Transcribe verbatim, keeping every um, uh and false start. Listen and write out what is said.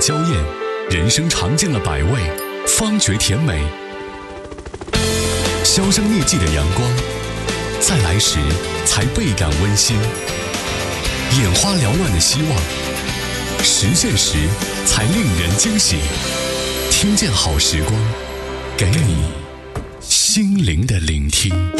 娇艳，人生尝尽了百味，方觉甜美。销声匿迹的阳光，在来时才倍感温馨。眼花缭乱的希望，实现时才令人惊喜。听见好时光，给你心灵的聆听。